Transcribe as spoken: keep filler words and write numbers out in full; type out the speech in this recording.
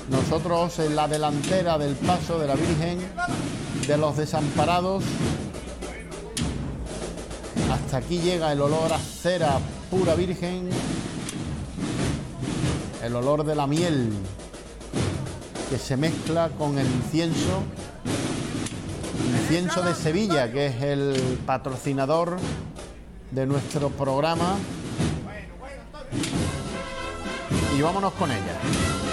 Nosotros en la delantera del paso de la Virgen de los Desamparados. Hasta aquí llega el olor a cera pura virgen, el olor de la miel que se mezcla con el incienso, incienso de Sevilla, que es el patrocinador de nuestro programa. Y vámonos con ella.